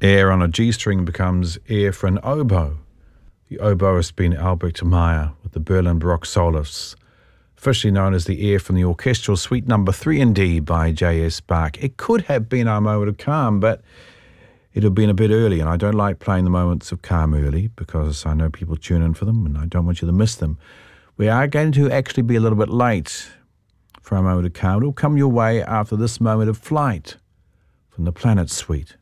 Air on a G-string becomes air for an oboe. The oboe has been Albrecht Meyer with the Berlin Baroque Soloists, officially known as the air from the orchestral suite number 3 in D by J.S. Bach. It could have been our moment of calm, but it had been a bit early, and I don't like playing the moments of calm early because I know people tune in for them, and I don't want you to miss them. We are going to actually be a little bit late for our moment of calm. It will come your way after this moment of flight from the Planet Suite.